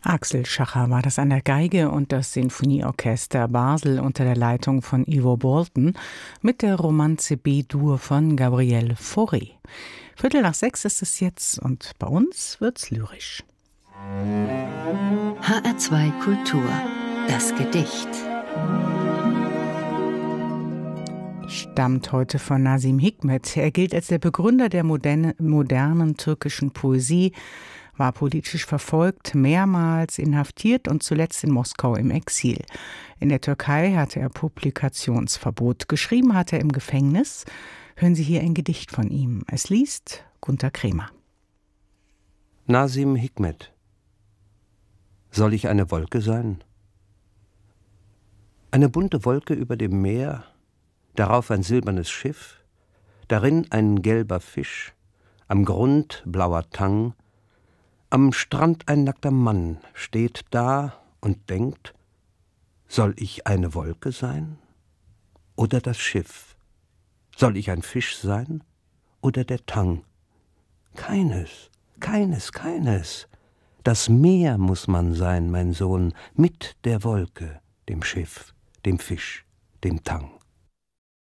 Axel Schacher war das an der Geige und das Sinfonieorchester Basel unter der Leitung von Ivo Bolton mit der Romanze B-Dur von Gabriele Fauré. 5:45 ist es jetzt und bei uns wird's lyrisch. HR2 Kultur, das Gedicht. Stammt heute von Nazim Hikmet. Er gilt als der Begründer der modernen türkischen Poesie, war politisch verfolgt, mehrmals inhaftiert und zuletzt in Moskau im Exil. In der Türkei hatte er Publikationsverbot. Geschrieben hat er im Gefängnis. Hören Sie hier ein Gedicht von ihm. Es liest Gunter Kremer. Nazim Hikmet. Soll ich eine Wolke sein? Eine bunte Wolke über dem Meer, darauf ein silbernes Schiff, darin ein gelber Fisch, am Grund blauer Tang, am Strand ein nackter Mann steht da und denkt, soll ich eine Wolke sein oder das Schiff? Soll ich ein Fisch sein oder der Tang? Keines, keines, keines. Das Meer muss man sein, mein Sohn, mit der Wolke, dem Schiff, dem Fisch, dem Tang.